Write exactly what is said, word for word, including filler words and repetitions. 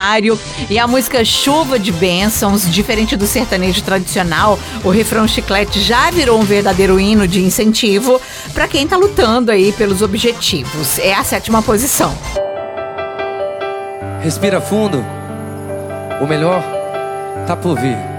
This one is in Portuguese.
aniversário. E a música Chuva de Bênçãos, diferente do sertanejo tradicional, o refrão chiclete já virou um verdadeiro hino de incentivo para quem tá lutando aí pelos objetivos. É a sétima posição. Respira fundo, o melhor tá por vir.